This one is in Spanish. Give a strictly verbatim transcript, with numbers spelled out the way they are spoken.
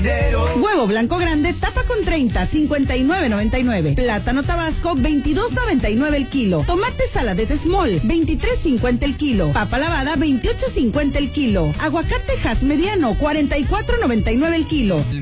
Huevo blanco grande, tapa con treinta, cincuenta y nueve noventa y nueve. Plátano tabasco, veintidós noventa y nueve el kilo. Tomate saladete small, veintitrés cincuenta el kilo. Papa lavada, veintiocho cincuenta el kilo. Aguacate Hass mediano, cuarenta y cuatro noventa y nueve el kilo.